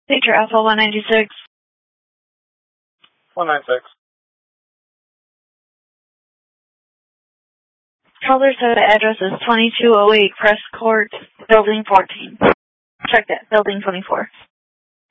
Picture Alpha 196. 196. Color code address is 2208 Crest Court, Building 14. Check that, Building 24.